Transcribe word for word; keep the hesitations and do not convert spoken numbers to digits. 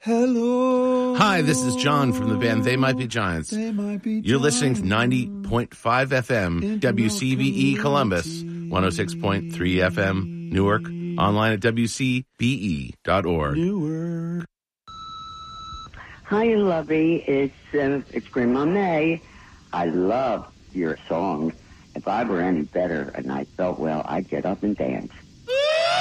Hello. Hi, this is John from the band They Might Be Giants. They might be You're listening to giants. ninety point five F M, W C B E Columbus, one oh six point three F M, Newark, online at W C B E dot org. Newark. Hi, lovey. It's uh, it's Grandma May. I love your song. If I were any better and I felt well, I'd get up and dance.